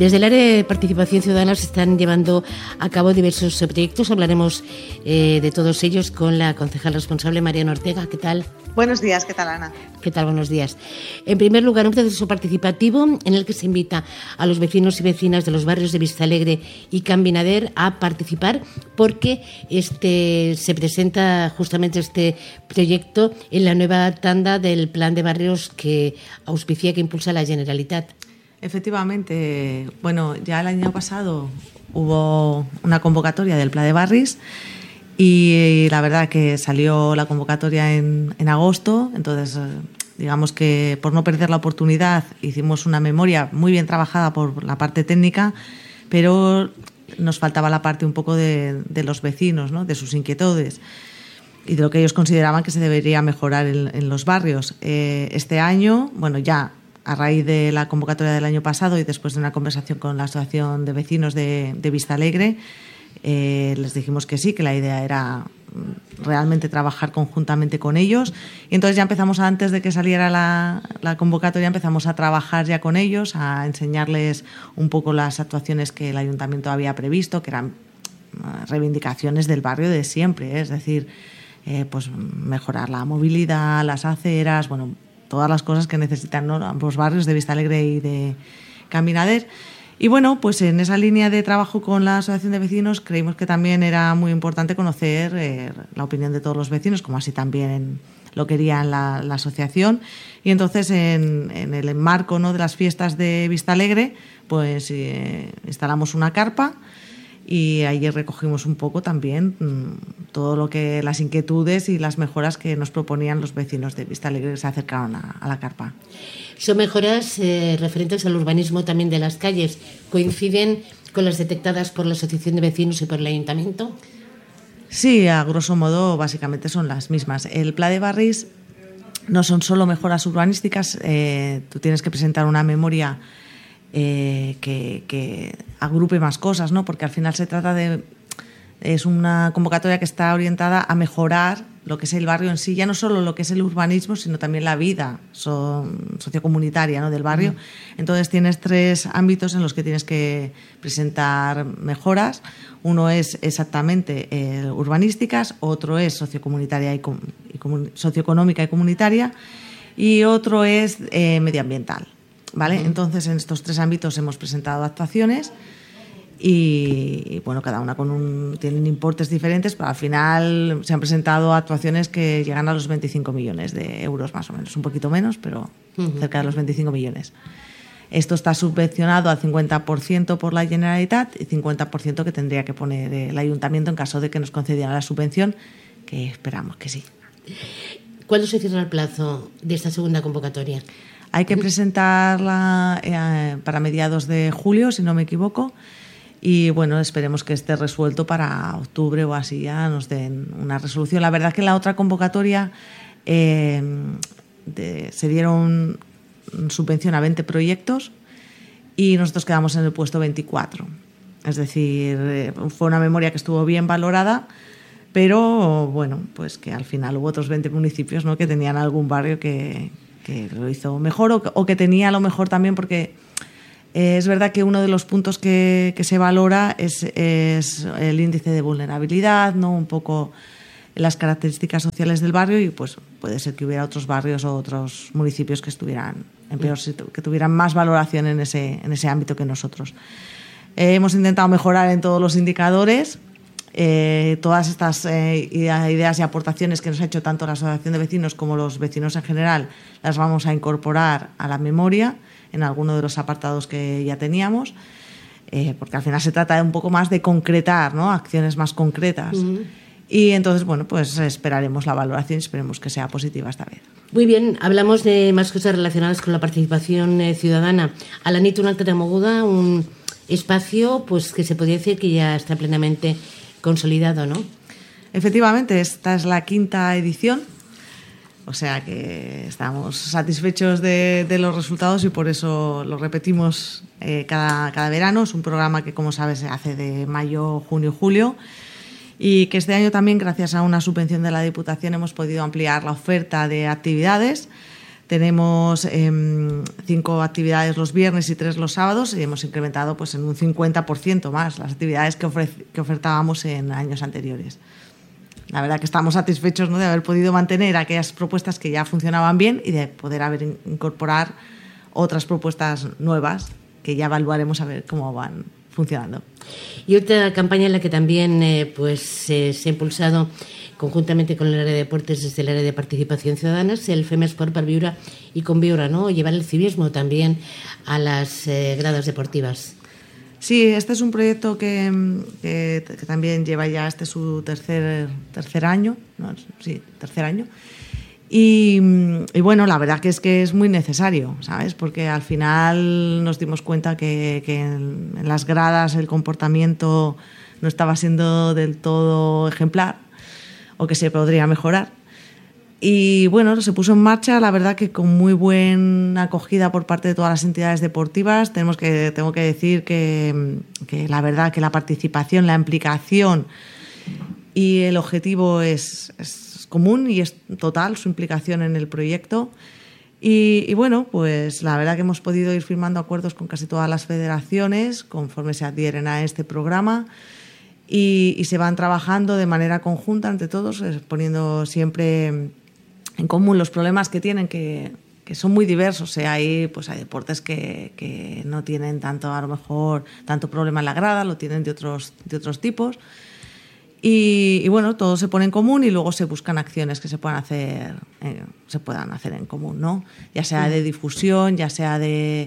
Desde el área de participación ciudadana se están llevando a cabo diversos proyectos. Hablaremos de todos ellos con la concejal responsable, Mariana Ortega. ¿Qué tal? Buenos días, ¿qué tal, Ana? ¿Qué tal? Buenos días. En primer lugar, un proceso participativo en el que se invita a los vecinos y vecinas de los barrios de Vistalegre y Can Binader a participar, porque se presenta justamente este proyecto en la nueva tanda del plan de barrios que auspicia, que impulsa la Generalitat. Efectivamente, bueno, ya el año pasado hubo una convocatoria del Pla de Barris y la verdad que salió la convocatoria en agosto, entonces digamos que por no perder la oportunidad hicimos una memoria muy bien trabajada por la parte técnica, pero nos faltaba la parte un poco de los vecinos, ¿no? De sus inquietudes y de lo que ellos consideraban que se debería mejorar en los barrios. Este año, bueno, ya a raíz de la convocatoria del año pasado y después de una conversación con la Asociación de Vecinos de Vistalegre, les dijimos que sí, que la idea era realmente trabajar conjuntamente con ellos. Y entonces ya empezamos, antes de que saliera la convocatoria, empezamos a trabajar ya con ellos, a enseñarles un poco las actuaciones que el ayuntamiento había previsto, que eran reivindicaciones del barrio de siempre, es decir, pues mejorar la movilidad, las aceras, bueno, todas las cosas que necesitan, ¿no?, ambos barrios de Vistalegre y de Can Binader. Y bueno, pues en esa línea de trabajo con la Asociación de Vecinos creímos que también era muy importante conocer la opinión de todos los vecinos, como así también lo quería la asociación. Y entonces en el marco, ¿no?, de las fiestas de Vistalegre, pues instalamos una carpa y ahí recogimos un poco también todo lo que las inquietudes y las mejoras que nos proponían los vecinos de Vistalegre que se acercaron a la carpa. Son mejoras referentes al urbanismo también de las calles. ¿Coinciden con las detectadas por la Asociación de Vecinos y por el Ayuntamiento? Sí, a grosso modo básicamente son las mismas. El Pla de Barris no son solo mejoras urbanísticas, tú tienes que presentar una memoria que agrupe más cosas, ¿no? Porque al final se trata es una convocatoria que está orientada a mejorar lo que es el barrio en sí, ya no solo lo que es el urbanismo, sino también la vida sociocomunitaria, ¿no?, del barrio. Entonces tienes 3 ámbitos en los que tienes que presentar mejoras. Uno es exactamente urbanísticas, otro es sociocomunitaria socioeconómica y comunitaria, y otro es medioambiental, ¿vale? Entonces en estos 3 ámbitos hemos presentado actuaciones y bueno, cada una tienen importes diferentes, pero al final se han presentado actuaciones que llegan a los 25 millones de euros más o menos, un poquito menos, pero cerca de los 25 millones. Esto está subvencionado al 50% por la Generalitat y 50% que tendría que poner el ayuntamiento en caso de que nos concedieran la subvención, que esperamos que sí. ¿Cuándo se cierra el plazo de esta segunda convocatoria? Hay que presentarla para mediados de julio, si no me equivoco. Y bueno, esperemos que esté resuelto para octubre o así, ya nos den una resolución. La verdad es que en la otra convocatoria se dieron subvención a 20 proyectos y nosotros quedamos en el puesto 24. Es decir, fue una memoria que estuvo bien valorada, pero bueno, pues que al final hubo otros 20 municipios, ¿no?, que tenían algún barrio que lo hizo mejor o que tenía a lo mejor también, porque es verdad que uno de los puntos que se valora es el índice de vulnerabilidad, ¿no?, un poco las características sociales del barrio, y pues puede ser que hubiera otros barrios o otros municipios que estuvieran en peor situación, que tuvieran más valoración en ese ámbito que nosotros. Hemos intentado mejorar en todos los indicadores. Todas estas ideas y aportaciones que nos ha hecho tanto la Asociación de Vecinos como los vecinos en general las vamos a incorporar a la memoria en alguno de los apartados que ya teníamos, porque al final se trata de un poco más de concretar, ¿no?, acciones más concretas. Y entonces, bueno, pues esperaremos la valoración y esperemos que sea positiva esta vez. Muy bien, hablamos de más cosas relacionadas con la participación ciudadana. A la nit una altra moguda, un espacio pues que se podría decir que ya está plenamente consolidado, ¿no? Efectivamente, esta es la 5ª edición, o sea que estamos satisfechos de los resultados y por eso lo repetimos cada verano. Es un programa que, como sabes, se hace de mayo, junio, julio, y que este año también, gracias a una subvención de la Diputación, hemos podido ampliar la oferta de actividades Tenemos 5 actividades los viernes y 3 los sábados, y hemos incrementado pues, en un 50% más las actividades que ofertábamos en años anteriores. La verdad que estamos satisfechos, ¿no?, de haber podido mantener aquellas propuestas que ya funcionaban bien y de poder incorporar otras propuestas nuevas que ya evaluaremos a ver cómo van funcionando. Y otra campaña en la que también se ha impulsado conjuntamente con el área de deportes desde el área de participación ciudadana es el Fem Esport per Viure y Conviure, ¿no?, llevar el civismo también a las gradas deportivas. Sí, este es un proyecto que también lleva ya su tercer año, ¿no? Sí, tercer año. Y bueno, la verdad que es muy necesario, ¿sabes? Porque al final nos dimos cuenta que en las gradas el comportamiento no estaba siendo del todo ejemplar o que se podría mejorar. Y bueno, se puso en marcha, la verdad que con muy buena acogida por parte de todas las entidades deportivas. Tengo que decir que la verdad que la participación, la implicación y el objetivo es común y es total, su implicación en el proyecto. Y bueno, pues la verdad que hemos podido ir firmando acuerdos con casi todas las federaciones conforme se adhieren a este programa y se van trabajando de manera conjunta entre todos, poniendo siempre en común los problemas que tienen, que son muy diversos. Hay deportes que no tienen tanto, a lo mejor, tanto problema en la grada, lo tienen de otros tipos. Y bueno, todo se pone en común y luego se buscan acciones que se puedan hacer en común, ¿no? Ya sea de difusión, ya sea de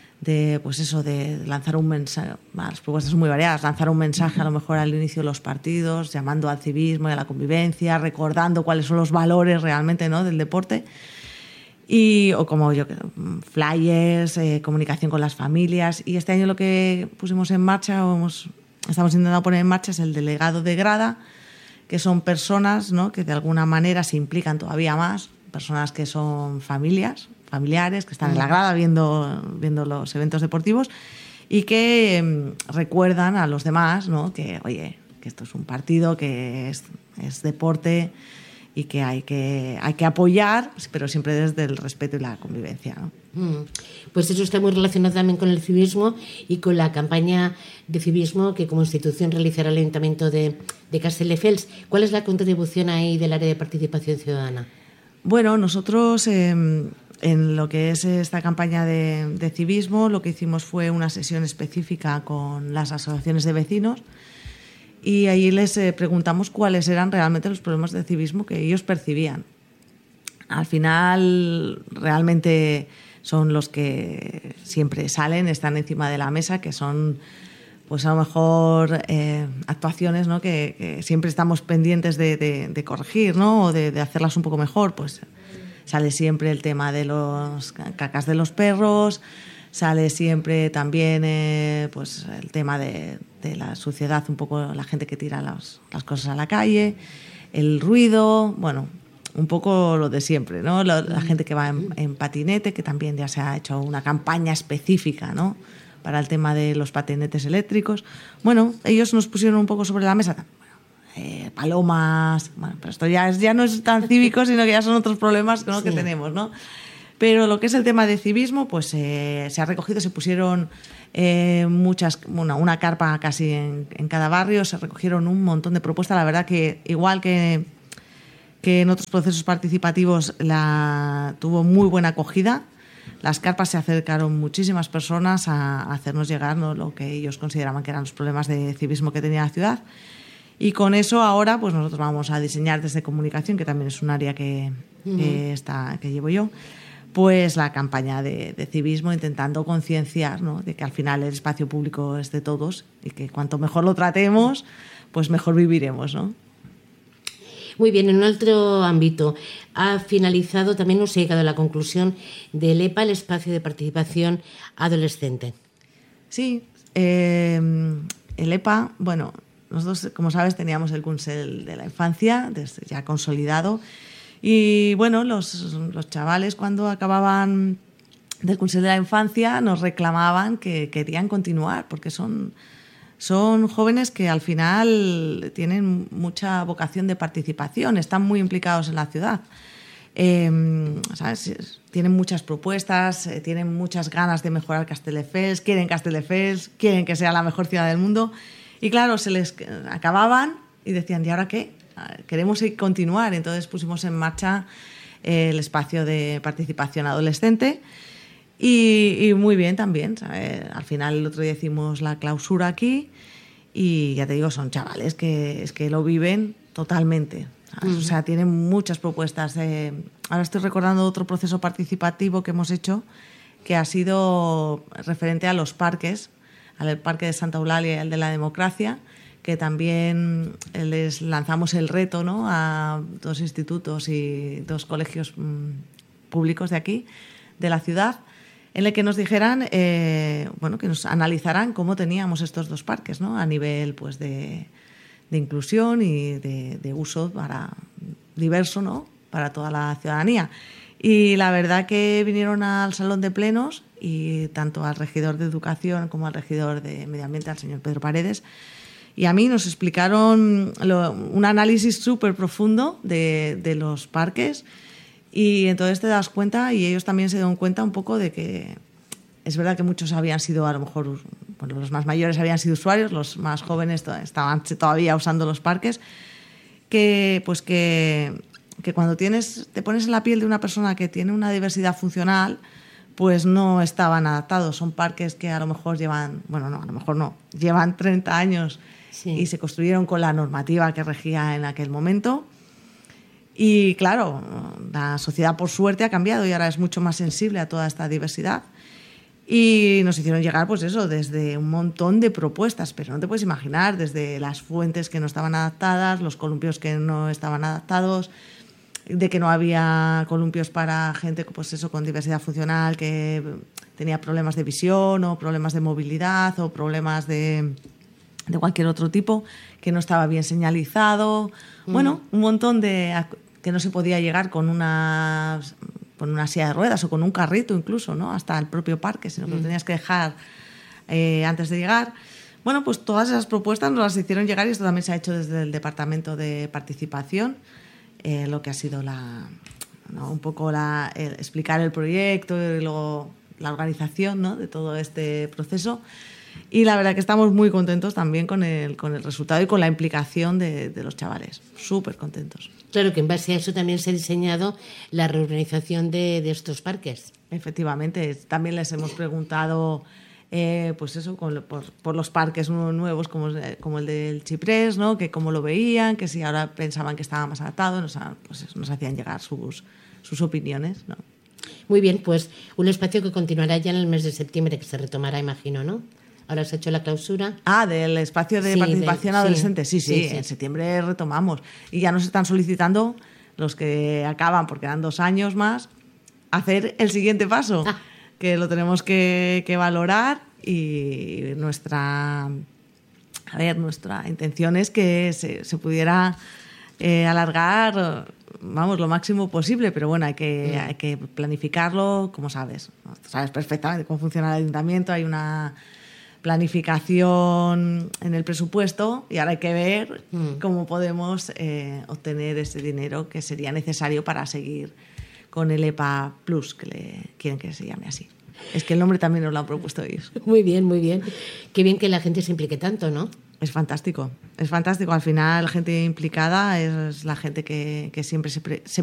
lanzar un mensaje. Las propuestas son muy variadas. Lanzar un mensaje a lo mejor al inicio de los partidos, llamando al civismo y a la convivencia, recordando cuáles son los valores realmente, ¿no?, del deporte. O como flyers, comunicación con las familias. Y este año lo que pusimos en marcha, estamos intentando poner en marcha, es el delegado de grada, que son personas, ¿no?, que de alguna manera se implican todavía más, personas que son familiares, que están en la grada viendo los eventos deportivos y que recuerdan a los demás, ¿no?, que oye, que esto es un partido, que es deporte y que hay que apoyar, pero siempre desde el respeto y la convivencia, ¿no? Pues eso está muy relacionado también con el civismo y con la campaña de civismo que como institución realizará el Ayuntamiento de Castelldefels. ¿Cuál es la contribución ahí del área de participación ciudadana? Bueno, nosotros en lo que es esta campaña de civismo, lo que hicimos fue una sesión específica con las asociaciones de vecinos y ahí les preguntamos cuáles eran realmente los problemas de civismo que ellos percibían. Al final, realmente son los que siempre salen, están encima de la mesa, que son, pues a lo mejor, actuaciones, ¿no?, que siempre estamos pendientes de corregir, ¿no?, o de hacerlas un poco mejor. Pues sale siempre el tema de los cacas de los perros, sale siempre también pues el tema de la suciedad, un poco la gente que tira las cosas a la calle, el ruido, bueno, un poco lo de siempre, ¿no? La gente que va en patinete, que también ya se ha hecho una campaña específica, ¿no?, para el tema de los patinetes eléctricos. Bueno, ellos nos pusieron un poco sobre la mesa, palomas, bueno, pero esto ya no es tan cívico, sino que ya son otros problemas, ¿no?, que tenemos, ¿no? Pero lo que es el tema de civismo, pues se ha recogido, se pusieron una carpa casi en cada barrio, se recogieron un montón de propuestas. La verdad que igual que en otros procesos participativos tuvo muy buena acogida. Las carpas se acercaron muchísimas personas a hacernos llegar, ¿no?, lo que ellos consideraban que eran los problemas de civismo que tenía la ciudad. Y con eso ahora pues nosotros vamos a diseñar desde comunicación, que también es un área que llevo yo, pues la campaña de civismo, intentando concienciar, ¿no?, de que al final el espacio público es de todos y que cuanto mejor lo tratemos, pues mejor viviremos, ¿no? Muy bien, en otro ámbito, ha finalizado, también nos ha llegado a la conclusión del EPA, el espacio de participación adolescente. Sí, el EPA, bueno, nosotros, como sabes, teníamos el Consell de la Infancia ya consolidado y, bueno, los chavales cuando acababan del Consell de la Infancia nos reclamaban que querían continuar porque son jóvenes que al final tienen mucha vocación de participación, están muy implicados en la ciudad. ¿sabes? Tienen muchas propuestas, tienen muchas ganas de mejorar Castelldefels, quieren Castelldefels, quieren que sea la mejor ciudad del mundo. Y claro, se les acababan y decían, ¿y ahora qué? Queremos continuar. Entonces pusimos en marcha el espacio de participación adolescente y muy bien también, ¿sabes? Al final el otro día hicimos la clausura aquí y ya te digo, son chavales que es que lo viven totalmente, ¿sabes? O sea, tienen muchas propuestas. Ahora estoy recordando otro proceso participativo que hemos hecho que ha sido referente a los parques, al Parque de Santa Eulalia y al de la Democracia, que también les lanzamos el reto, ¿no?, a 2 institutos y 2 colegios públicos de aquí, de la ciudad, en el que nos dijeran, bueno, que nos analizaran cómo teníamos estos 2 parques, ¿no?, a nivel pues de inclusión y de uso para diverso, ¿no?, para toda la ciudadanía. Y la verdad que vinieron al salón de plenos y tanto al regidor de Educación como al regidor de Medio Ambiente, al señor Pedro Paredes, y a mí nos explicaron un análisis súper profundo de los parques, y entonces te das cuenta, y ellos también se dieron cuenta un poco de que es verdad que muchos habían sido, a lo mejor, bueno, los más mayores habían sido usuarios, los más jóvenes estaban todavía usando los parques, que cuando te pones en la piel de una persona que tiene una diversidad funcional, pues no estaban adaptados. Son parques que a lo mejor llevan, bueno, no, a lo mejor no, llevan 30 años sí, y se construyeron con la normativa que regía en aquel momento. Y claro, la sociedad por suerte ha cambiado y ahora es mucho más sensible a toda esta diversidad. Y nos hicieron llegar, pues eso, desde un montón de propuestas, pero no te puedes imaginar, desde las fuentes que no estaban adaptadas, los columpios que no estaban adaptados, de que no había columpios para gente, pues eso, con diversidad funcional, que tenía problemas de visión o problemas de movilidad o problemas de cualquier otro tipo, que no estaba bien señalizado. Bueno, un montón de que no se podía llegar con una silla de ruedas o con un carrito incluso, ¿no?, hasta el propio parque, sino que lo tenías que dejar antes de llegar. Bueno, pues todas esas propuestas nos las hicieron llegar y esto también se ha hecho desde el Departamento de Participación, lo que ha sido un poco explicar el proyecto y luego la organización, ¿no?, de todo este proceso. Y la verdad que estamos muy contentos también con el resultado y con la implicación de los chavales. Súper contentos. Claro que en base a eso también se ha diseñado la reorganización de estos parques. Efectivamente, también les hemos preguntado pues eso, por los parques nuevos como el del Chiprés, ¿no?, que cómo lo veían, que si ahora pensaban que estaba más adaptado, nos hacían llegar sus opiniones, ¿no? Muy bien, pues un espacio que continuará ya en el mes de septiembre, que se retomará, imagino, ¿no? Ahora se ha hecho la clausura. Del espacio de participación adolescente. Sí, en septiembre retomamos. Y ya nos están solicitando los que acaban, porque eran 2 años más, hacer el siguiente paso, que lo tenemos que valorar, y nuestra intención es que se pudiera alargar, vamos, lo máximo posible, pero bueno, hay que planificarlo, como sabes. Sabes perfectamente cómo funciona el ayuntamiento, hay una planificación en el presupuesto y ahora hay que ver cómo podemos obtener ese dinero que sería necesario para seguir con el EPA Plus, que quieren que se llame así. Es que el nombre también nos lo han propuesto ellos. Muy bien, muy bien. Qué bien que la gente se implique tanto, ¿no? Es fantástico, es fantástico. Al final, la gente implicada es la gente que siempre se